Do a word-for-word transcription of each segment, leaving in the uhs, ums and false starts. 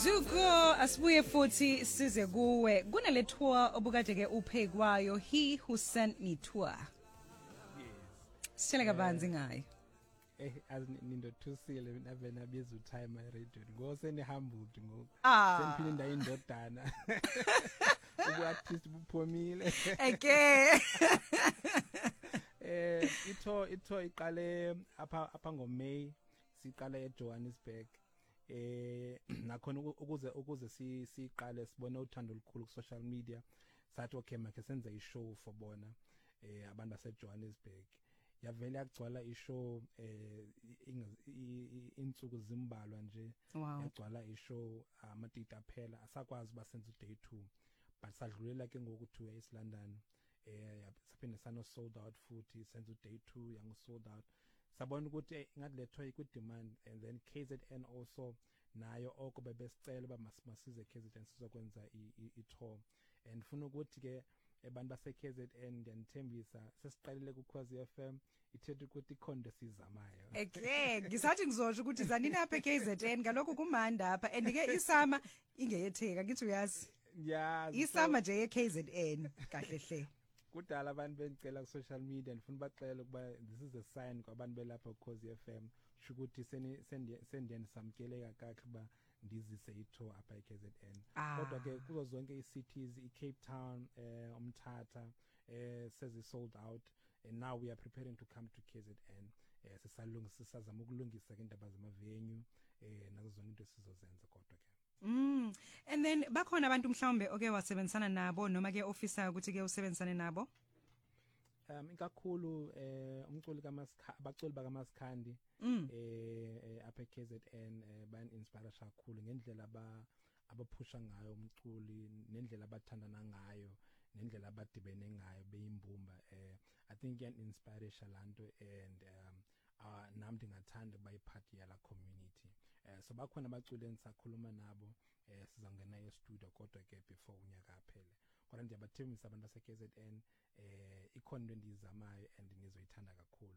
Zuko asibuye futhi size kuwe kunale tour obukade ke uphekwayo He Who Sent Me tour. Yes. Sitshela kabanzi ngayo. Eh azinindo thusile nave nabiza time radio ngose ni humbled ngoku. Ah. Semphinda indodana. Ubu artist buphomile. Okay. Eh itho itho iqale apha apha ngoMay siqala eJohannesburg. Eh nakhona ukuze ukuze si siqale sibone uthando olukhulu ku social media sathi okay make senze ishow for bona eh abantu base Johannesburg yavele yagcwala ishow eh insuku zimbalwa nje yagcwala ishow amatita aphela asakwazi basenza day two but sadlulela ke ngoku to East London eh saphinde sano sold out futhi senza day two yango sold out sabona ukuthi ngathi lethwa ku demand and then K Z N also nayo oko bebesicela ba masize K Z N sizokwenza i tour and funa ukuthi ke abantu base K Z N ngiyanithembisa sesiqalile ku Khosi F M ithethe ukuthi ikhonde sizamayo okay ngisathi ngizosho ukuthi zanini apha K Z N ngalokho kumanda apha and ke isama ingeyetheka ngithi uyazi yeah isama nje ye K Z N kahle hle kudala abantu bencela ku social media ndifuna baxela ukuba this is a sign kwabantu belapha ku Khosi F M shukuthi seni sendeni samkeleka kahle ba ndizise itho apha e K Z N kodwa ke kuzo zonke i cities i Cape Town eh umthatha eh sezi sold out and now we are preparing to come to K Z N eh sisalungisa sisazama ukulungisa ke indaba zama venue eh nazo zonke into esizozenza kodwa ke Mm and then bakhona abantu mhlawumbe oke wasebenzisana nabo noma ke officer ukuthi ke usebenzisane nabo um ikakhulu eh umculi kaMaskandi abaculi bakaMaskandi eh apha K Z N ban inspire kakhulu ngendlela aba abaphusha ngayo umculi nendlela abathandana ngayo nendlela abadibene ngayo beyimbumba eh I think yan inspiration lanto and um uh nami ndingathanda bayi party yala community eh so bakhona abaculi engisakhuluma nabo eh sizangena e studio kodwa ke before unyaka aphele kodwa ndiyabathembisa abantu base K Z N eh ikhona ndizamayo and nizoyithanda kakhulu.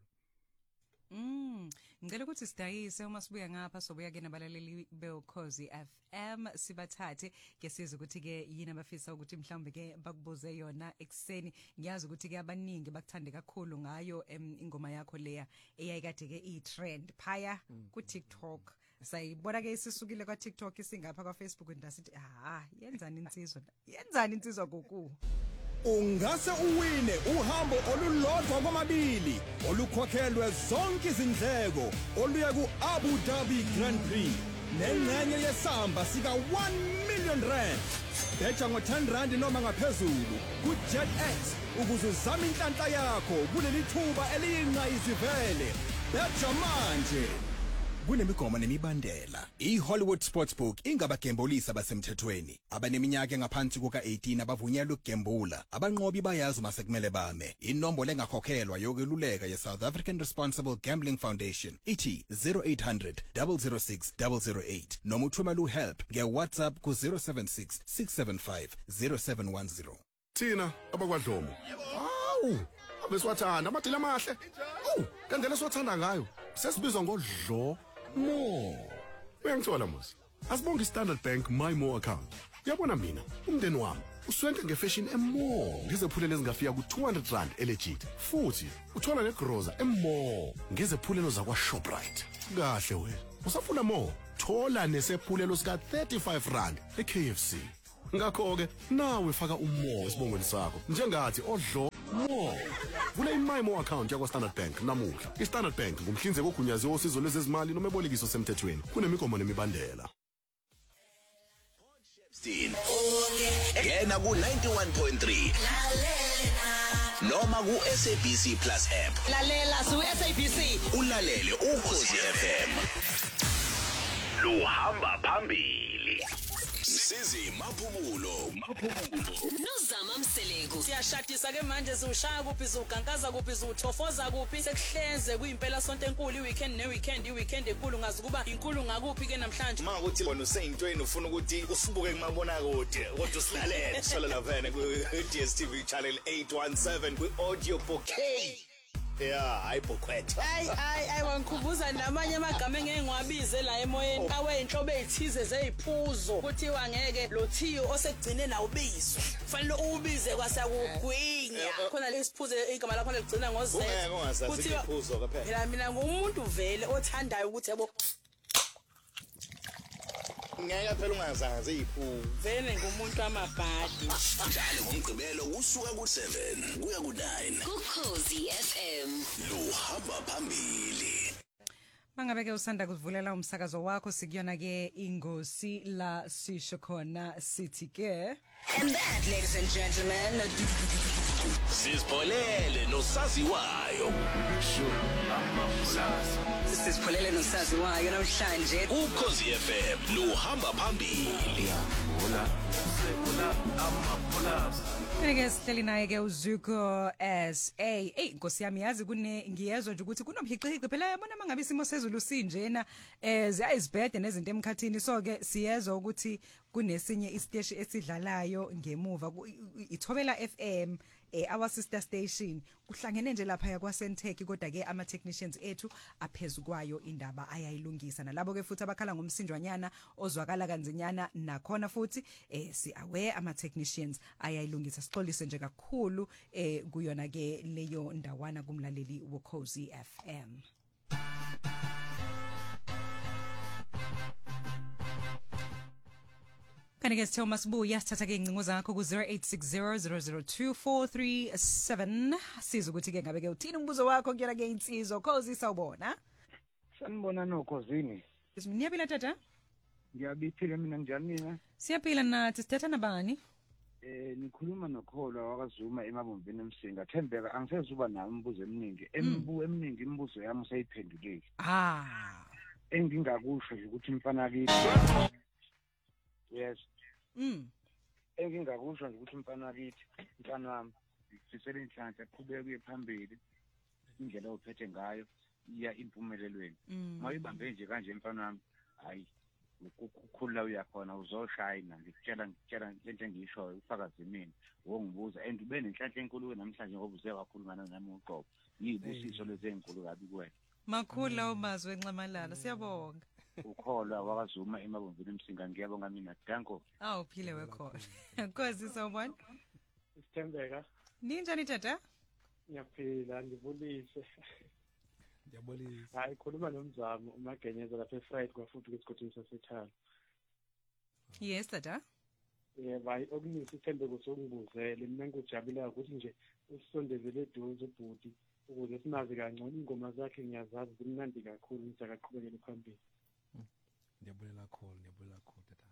Mm ngicela ukuthi sidayise uma sibuya ngapha sobuya ke nabalaleli beKhosi F M sibathathe ke siza ukuthi ke yini abafisa ukuthi mhlawumbe ke bakubuze yona ekseni ngiyazi ukuthi ke abaningi bakuthande kakhulu ngayo ingoma yakho leya eyayikade ke i trend phaya ku TikTok sayibona ke isisukile kwa TikTok isingapha kwa Facebook ndasithi ah yenzani insizwa yenzani insizwa goku ungase uwine uhambo olulodwa kwamabili olukhokhelwe zonke izindleko oluya ku Abu Dhabi Grand Prix nengxenye yesamba sika one million rand betha ngo ten rand noma ngaphezulu ku JetX ukuze uzame inhlanhla yakho kuleli thuba eliyinqayizivele betha manje kunemigomo nemibandela iHollywood Sportsbook ingabagembolisi abasemthethweni abaneminyaka engaphansi kuka eighteen abavunyelwe ukugembula abanqobi bayazi masekumele bame inombolo engakhokhelwa yokweluleka ye South African Responsible Gambling Foundation ithi zero eight hundred, zero zero six, zero zero eight noma uthumela uhelp ngeWhatsApp ku zero seven six, six seven five, zero seven one zero. Thina abakwadlomo hawu abesiwathanda amadila amahle awu kandela siwathanda ngayo sesibizwa ngodlo Mo. Uyangithola mos. Asibonge Standard Bank My More account. Yabona mina, umndeni wami uswenke ngefashion emore. Ngizephule lezingafika ku two hundred rand elegit. Futhi uthola negroza emore. Ngizephulelo zakwa Shoprite. Kahle wena. Usafuna more? Thola nesephulelo sika thirty-five rand eK F C. Ngakho ke nawe faka umo esibongweni sakho. Njengathi odlo mo. Vula iMyMo account yakwa Standard Bank namuhla. iStandard Bank ngumhlinzeki ogunyaziwe osizo lwezezimali noma ebolekiso semthethweni. Kunemigomo nemibandela. Yena ku ninety-one point three. Noma ku S A B C Plus app. Lalela su S A B C. Ulalele uKhosi F M. Luhamba phambili. Sizi maphumulo, maphumulo. Nozama Mseleko. Siyashadisa ke manje siushaya kuphi siugankaza kuphi siuthofoza kuphi sekuhlenze kuyimpela sonto enkulu iweekend neweekend iweekend enkulu ngazi kuba inkulu ngakuphi ke namhlanje. Uma ukuthi wena useyintweni ufuna ukuthi usibuke kumabona kude kodwa usilalele solo lavene ku D S T V channel eight one seven ku audio bouquet. Yeah, hayi bokwethu. Ay ay ay wangikhumbuza namanye amagama engengwabize la emoyeni aweyinhlobo ezithize zeziphuzo kuthiwa ngeke lo thiyo osegcine nawo bizwe kufanele ubize kwasakugwinya khona lesiphuzo igama lakho ligcina ngoze Ungeke ungasazi iphuzo kuphela. Mina mina ngumuntu vele othandayo ukuthi yabo Ngeke phela ungazazi iziphuzo. vele ngumuntu amabhadi. Njalo ngomgqibelo usuka ku seven kuya ku nine. Ukhozi F M. Luhamba phambili. Mangabe ke usanda kuvulela umsakazo wakho sikuyona ke ingosi la sisho khona sithi ke And that, ladies and gentlemen, Sizipholele nosaziwayo. sisipholele nosaziwayo namhlanje. Ukhozi F M luhamba phambili. Ke sihleli naye ke uZuko S A. Ey Nkosi yami yazi kune ngiyezwa nje ukuthi kunomhiqiqi phela yabona mangabe isimo sezulu sinjena eh ziyayizibhede nezinto emkhathini so ke siyezwa ukuthi kunesinye isiteshi esidlalayo ngemuva ithobela F M eh our sister station kuhlangene nje lapha yakwa Sentech kodwa ke ama technicians ethu aphezukwayo indaba ayayilungisa nalabo ke futhi abakhala ngomsindwanyana ozwakala kanzinyana nakhona futhi eh si aware ama technicians ayayilungisa sixolise nje kakhulu eh kuyona ke leyo ndawana kumlaleli woKhozi F M. Kanike sithe masibuya sithatha ke incingo zakho ku zero eight six zero zero zero two four three seven siza ukuthi ke ngabe ke uthini umbuzo wakho kuyona ke insizwa Khozi sawubona. Sanibona nokhosini. Niyabila tata? Ngiyabiphila mina njani mina? Siyaphila nathi sithatha nabani? Eh nikhuluma nokholwa wakazuma emabombeni emsinga Thembeka angisezuba nawo umbuzo eminingi embu eminingi imibuzo yami usayiphendulile. Ah. Engingakusho nje ukuthi mfana kithi. Yes. Mm. Engingakusho nje ukuthi mfana kithi mfana wami ngifisela inhlanhla aqhubeke kuye phambili indlela ophethe ngayo iya impumelelweni. Mayibambe nje kanje mfana wami hayi ukukhula uyakhona uzoshayina ngikutshela ngikutshela lento engiyishoyo ufakazi mina wongibuza and ube nenhlanhla enkulu namhlanje ngoba uze wakhulumana nami uqobo yibusiso lezi enkulu kabi kuwena makhula umazwe enxamalala siyabonga ukholwa wakazuma emabombeni emsinga ngiyabonga mina danko awu phile wekhona Nkosi sawubona Sithembeka ninjani tata ngiyaphila ngibulise Ngiyabulisa. hayi khuluma nomzamo umagenyeza lapha eFriday kwafuthi kwesikhathi sasethana Yes tata yebo hayi okunisi Thembeka usongibuzele mina ngijabula ukuthi nje usondezele eduze ubhuti ukuze simazi kangcono ingoma zakhe ngiyazazi zimnandi kakhulu ngiza kaqhubekele phambili Ndiyabulela kakhulu ndiyabulela kakhulu tata.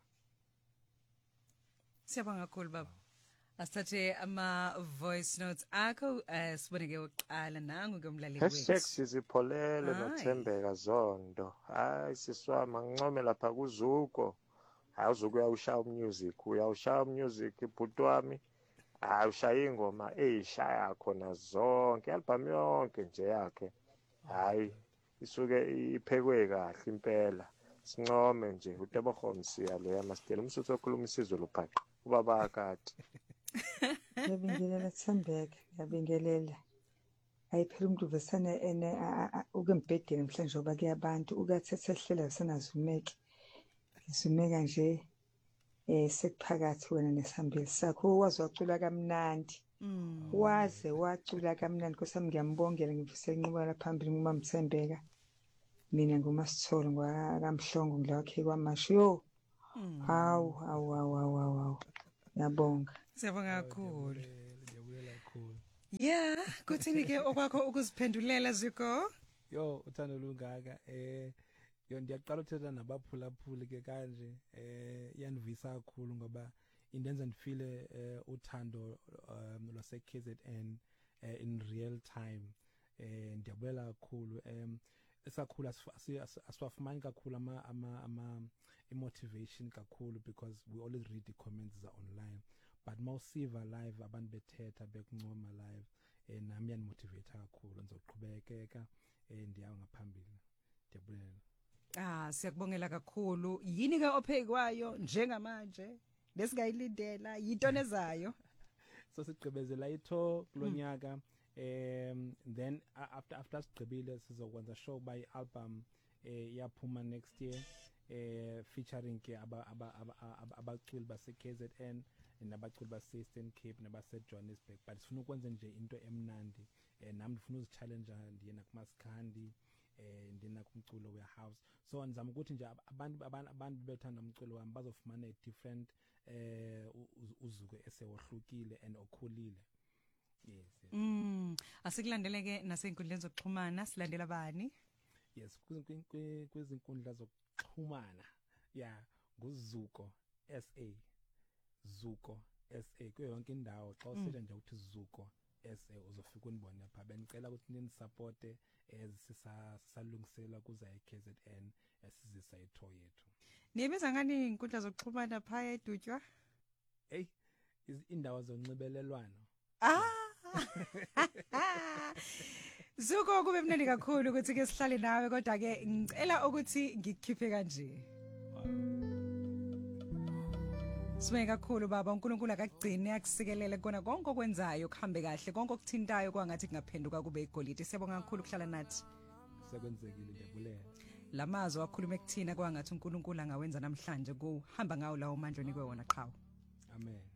Siyabonga kakhulu baba asithathe ama voice notes akho sibone ke uqala nangu ngomlaleli wethu Hashtag sizipholele noThembeka Zondo hayi siswama ngincome lapha kuZuko hayi uZuko uyawushaya music uyawushaya music ibhuti wami hayi ushaya ingoma eyishaya khona zonke album yonke nje yakhe hayi isuke iphekwe kahle impela sincome nje uTebohomsiya lo yamastela umsuthu okhuluma isizwe lophaqo ubaba akade Ngiyabingelela Thembeka ngiyabingelela ayiphela umuntu vesana ene ukembhedeni mhlanje oba kuyabantu ukathethe ehlela sanazumeke ngizumeka nje eh sekuphakathi wena nesihambeli sakho wazi wacula kamnandi waze wacula kamnandi nkosami ngiyambongela ngivuse inqubela phambili nguma Mthembeka mina ngumasitholo ngwakamhlongo ngilakhe kwamasho yo hawu hawu hawu hawu ngiyabonga siyabonga kakhulu ndiyabulela kakhulu yeah kuthini ke okwakho ukuziphendulela Zuko yo uthando lungaka eh yo ndiyaqala ukuthetha nabaphulaphuli ke kanje eh yanivisa kakhulu ngoba indenza ndifile uthando lwase K Z N in real time eh ndiyabulela kakhulu em esakhulu asifumani kakhulu ama ama motivation kakhulu because we always read the comments are online but mawusiva live abantu bethetha bekuncoma live eh nami yanimotivate kakhulu ngizoqhubekeka eh ndiyawo ngaphambili ndiyabulela ah siyakubongela kakhulu yini ke ophekwayo njengamanje lesingayilindela yintone zayo so sigqibezela itho kulonyaka um then uh, after after sigqibile sizokwenza show by album eh yaphuma next year eh featuring ke aba abaculi base K Z N nabaculi base Eastern Cape nabase Johannesburg, but sifuna ukwenza nje into emnandi eh nami ngifuna uzi-challenge ndiyena kuMasikhandi eh ndina kumculo we house, so ngizama ukuthi nje abantu abantu bethanda umculo wami bazofumana a different eh uzuke esewohlukile and okhulile. Yes, yes. Mm, asikulandeleke nasenkundleni zokuxhumana, silandela bani? Yes, kwizinkundla zokuxhumana. Yeah, nguZuko S A. Zuko S A kuyo yonke indawo xa usele nje uthi Zuko S A uzofika unibone pha. Benicela ukuthi nini support ezisisa salungisela kuza eK Z N esizisa itho yethu. Nibiza ngani inkundla zokuxhumana pha edutywa? Hey, indawo zonxibelelwano. Ah. Zuko kube mnandi kakhulu ukuthi ke sihlale nawe, kodwa ke ngicela ukuthi ngikukhiphe kanje. Sibe kakhulu baba, uNkulunkulu akagcine akusikelele kona konke okwenzayo kuhambe kahle, konke okuthintayo kwangathi kungaphenduka kube igolide. Siyabonga kakhulu kuhlala nathi. Sekwenzekile njabulela. Lamazo akhuluma ekuthina kwangathi uNkulunkulu angawenza namhlanje kuhamba ngawo lawo manje onikwe wona qhawe. Amen.